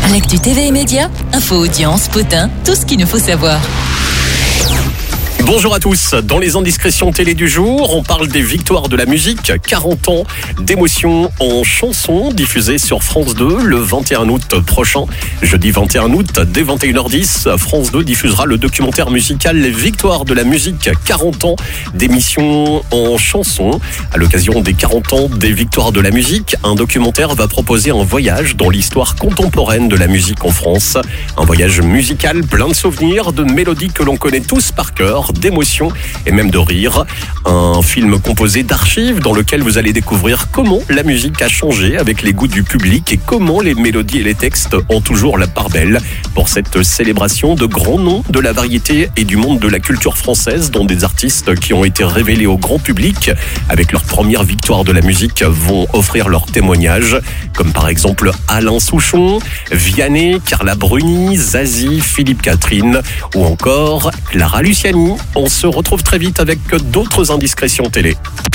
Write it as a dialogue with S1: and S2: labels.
S1: L'actu TV et Média, info, audience, potin, tout ce qu'il nous faut savoir.
S2: Bonjour à tous, dans les indiscrétions télé du jour, on parle des victoires de la musique, 40 ans d'émotion en chanson diffusée sur France 2 le 21 août prochain. Jeudi 21 août, dès 21h10, France 2 diffusera le documentaire musical Les victoires de la musique, 40 ans d'émission en chanson. À l'occasion des 40 ans des victoires de la musique, un documentaire va proposer un voyage dans l'histoire contemporaine de la musique en France. Un voyage musical plein de souvenirs, de mélodies que l'on connaît tous par cœur, d'émotions et même de rire. Un film composé d'archives dans lequel vous allez découvrir comment la musique a changé avec les goûts du public et comment les mélodies et les textes ont toujours la part belle. Pour cette célébration de grands noms de la variété et du monde de la culture française, dont des artistes qui ont été révélés au grand public avec leur première victoire de la musique vont offrir leur témoignage, comme par exemple Alain Souchon, Vianney, Carla Bruni, Zazie, Philippe Catherine ou encore Clara Luciani. On se retrouve très vite avec d'autres indiscrétions télé.